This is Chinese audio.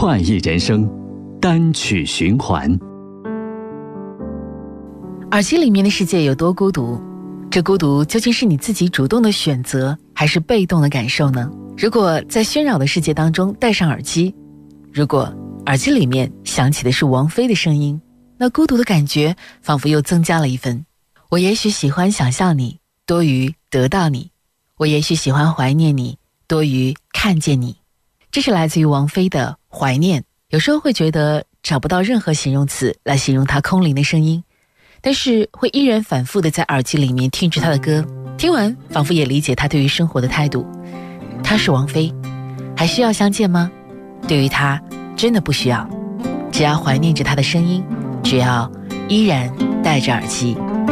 快意人生单曲循环。 耳机里面的世界有多孤独？这孤独究竟是你自己主动的选择，还是被动的感受呢？如果在喧扰的世界当中戴上耳机，如果耳机里面响起的是王菲的声音，那孤独的感觉仿佛又增加了一分。我也许喜欢想象你多于得到你，我也许喜欢怀念你多于看见你。这是来自于王菲的怀念。有时候会觉得找不到任何形容词来形容她空灵的声音，但是会依然反复的在耳机里面听着她的歌，听完仿佛也理解她对于生活的态度。她是王菲，还需要相见吗？对于她真的不需要，只要怀念着她的声音，只要依然戴着耳机。